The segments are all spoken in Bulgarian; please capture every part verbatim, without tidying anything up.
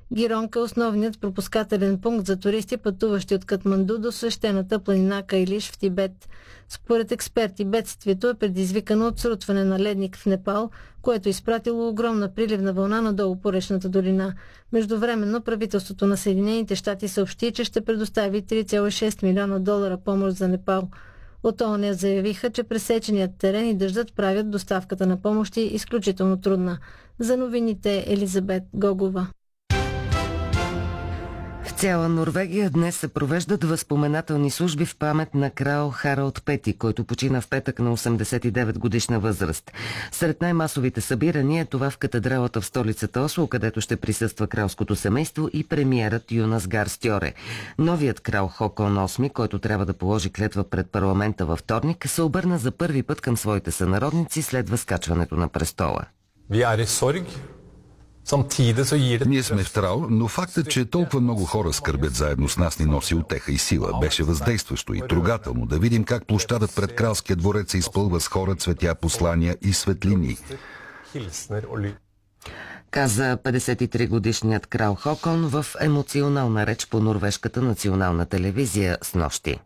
Гиронка е основният пропускателен пункт за туристи, пътуващи от Катманду до свещената планина Кайлиш в Тибет. Според експерти, бедствието е предизвикано от срутване на ледник в Непал, което е изпратило огромна приливна вълна надолу по речната долина. Междувременно правителството на Съединените щати съобщи, че ще предостави три цяло и шест милиона долара помощ за Непал. От ООН заявиха, че пресеченият терен и дъждът правят доставката на помощи изключително трудна. За новините Елизабет Гогова. В цяла Норвегия днес се провеждат възпоменателни служби в памет на крал Харалд Пети, който почина в петък на осемдесет и девет годишна възраст. Сред най-масовите събирания е това в катедралата в столицата Осло, където ще присъства кралското семейство и премиерът Юнас Гар Стьоре. Новият крал Хокон осми, който трябва да положи клетва пред парламента във вторник, се обърна за първи път към своите сънародници след възкачването на престола. Ние сме в траур, но фактът, че толкова много хора скърбят заедно с нас, ни носи утеха и сила. Беше въздействащо и трогателно да видим как площадът пред кралския дворец се изпълва с хора, цветя, послания и светлини. Каза петдесет и три годишният крал Хокон в емоционална реч по норвежката национална телевизия снощи.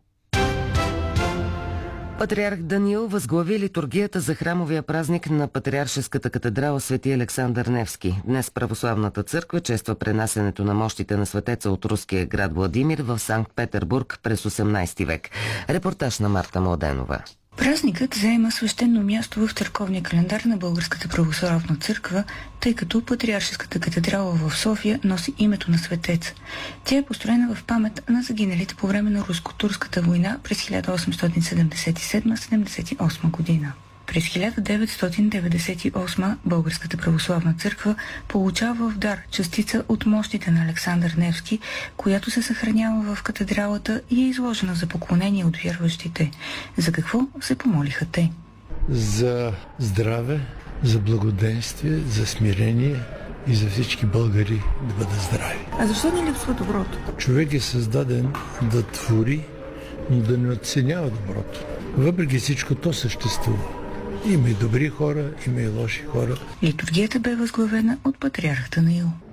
Патриарх Даниил възглави литургията за храмовия празник на Патриаршеската катедрала Свети Александър Невски. Днес православната църква чества пренасенето на мощите на светеца от руския град Владимир в Санкт-Петербург през осемнайсети век. Репортаж на Марта Младенова. Празникът заема свещено място в църковния календар на Българската православна църква, тъй като Патриаршеската катедрала в София носи името на светец. Тя е построена в памет на загиналите по време на руско-турската война през хиляда осемстотин седемдесет и седма - седемдесет и осма година. През хиляда деветстотин деветдесет и осма Българската православна църква получава в дар частица от мощите на Александър Невски, която се съхранява в катедралата и е изложена за поклонение от вярващите. За какво се помолиха те? За здраве, за благоденствие, за смирение и за всички българи да бъдат здрави. А защо ни липсва доброто? Човек е създаден да твори, но да не оценява доброто. Въпреки всичко то съществува. Има и добри хора, има и лоши хора. Литургията бе възглавена от патриарх Даниил.